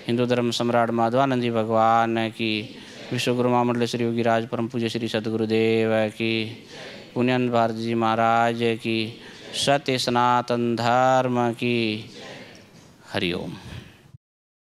हिंदू धर्म सम्राट माधवानंद जी भगवान की, विश्वगुरु महामंडल श्री योगी राज परम पूज्य श्री सदगुरुदेव की, पुण्यन भारत जी महाराज की, सत्य सनातन धर्म की। हरिओम।